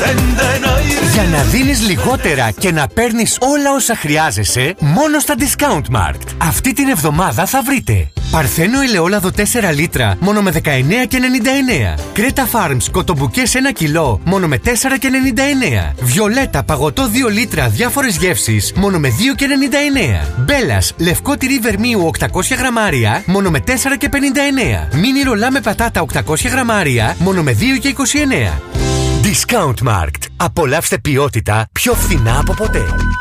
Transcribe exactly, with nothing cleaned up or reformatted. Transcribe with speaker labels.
Speaker 1: Για να δίνεις λιγότερα και να παίρνεις όλα όσα χρειάζεσαι, μόνο στα Discount Markt. Αυτή την εβδομάδα θα βρείτε Παρθένο ελαιόλαδο τέσσερα λίτρα μόνο με δεκαεννέα και ενενήντα εννέα. Κρέτα Farms κοτομπουκές ένα κιλό μόνο με τέσσερα και ενενήντα εννέα. Βιολέτα παγωτό δύο λίτρα διάφορες γεύσεις μόνο με δύο και ενενήντα εννέα. Μπέλας λευκό τυρί βερμίου οκτακόσια γραμμάρια μόνο με τέσσερα και πενήντα εννέα. Μίνι ρολά με πατάτα οκτακόσια γραμμάρια μόνο με δύο και είκοσι εννέα. Discount Markt. Απολαύστε ποιότητα πιο φθηνά από ποτέ.